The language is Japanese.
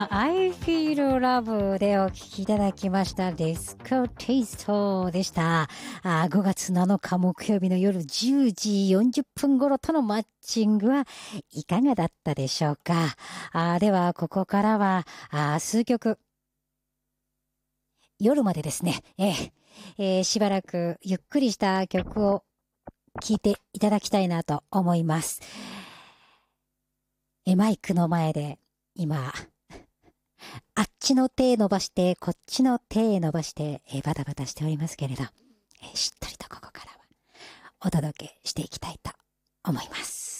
I Feel Love でお聴きいただきましたディスコテイストでした。5月7日木曜日の夜10時40分頃とのマッチングはいかがだったでしょうか。ではここからは数曲夜までですね、しばらくゆっくりした曲を聴いていただきたいなと思います。マイクの前で今あっちの手伸ばして、こっちの手伸ばして、バタバタしておりますけれど、しっとりとここからはお届けしていきたいと思います。